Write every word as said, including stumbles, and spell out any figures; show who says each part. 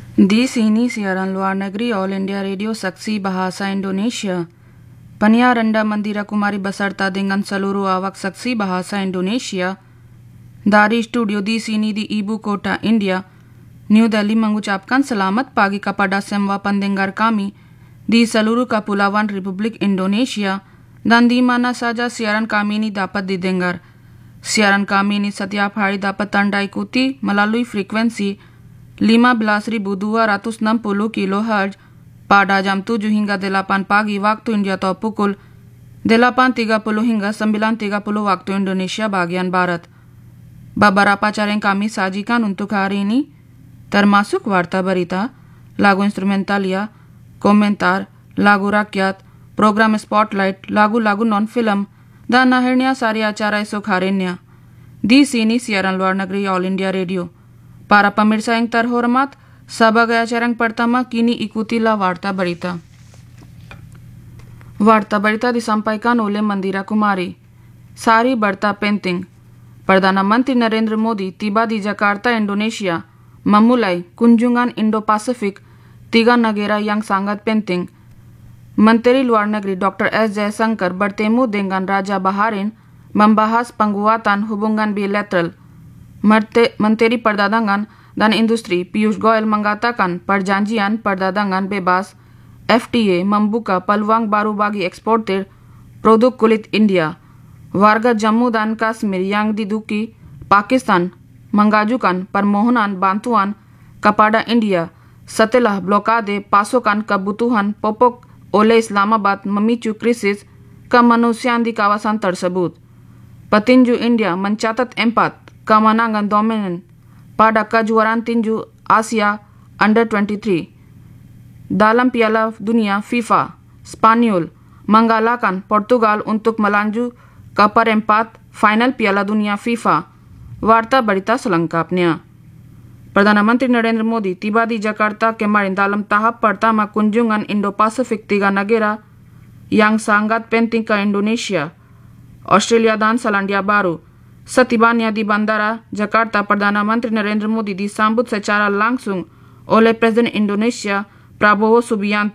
Speaker 1: Di sini siaran luar negeri All India Radio Saksi Bahasa Indonesia. Pania Rendah Mandira Kumari beserta dengan seluruh awak Saksi Bahasa Indonesia dari studio di sini di Ibu Kota India, New Delhi mengucapkan selamat pagi kepada semua pendengar kami di seluruh kepulauan Republik Indonesia dan di mana saja siaran kami ini dapat didengar. Siaran kami ini setiap hari dapat Anda ikuti melalui frekuensi lima belas ribu dua ratus enam puluh kilohertz pada jam tujuh hingga delapan pagi waktu India atau pukul delapan tiga puluh hingga sembilan tiga puluh waktu Indonesia bagian Barat. Beberapa acara yang kami sajikan untuk hari ini termasuk warta berita, lagu instrumentalia, komentar, lagu rakyat, program spotlight, lagu-lagu non-film, dan akhirnya sari acara esok harinya. Di sini siaran luar negeri All India Radio. Para pemirsa yang terhormat, sebagai acara yang pertama kini ikutilah warta berita. Warta berita disampaikan oleh Mandira Kumari. Sari Berta Penting. Perdana Menteri Narendra Modi tiba di Jakarta, Indonesia, memulai kunjungan Indo-Pasifik tiga negara yang sangat penting. Menteri Luar Negeri Doktor S. Jaishankar bertemu dengan Raja Bahrain membahas penguatan hubungan bilateral. Menteri Perdagangan dan Industri Piyush Goyal mengatakan perjanjian perdagangan bebas F T A membuka peluang baru bagi eksportir produk kulit India. Warga Jammu dan Kashmir yang diduki Pakistan mengajukan permohonan bantuan kepada India setelah blokade pasokan kebutuhan pokok oleh Islamabad memicu krisis kemanusiaan di kawasan tersebut. Petinju India mencatat empat kemenangan dominan pada kejuaraan tinju Asia Under dua puluh tiga. Dalam Piala Dunia FIFA, Spanyol mengalahkan Portugal untuk melaju ke perempat final Piala Dunia FIFA. Warta berita selengkapnya. Perdana Menteri Narendra Modi tiba di Jakarta kemarin dalam tahap pertama kunjungan Indo-Pasifik tiga negara yang sangat penting ke Indonesia, Australia dan Selandia Baru. Setibanya di Bandara Jakarta, Perdana Menteri Narendra Modi disambut secara langsung oleh Presiden Indonesia Prabowo Subianto.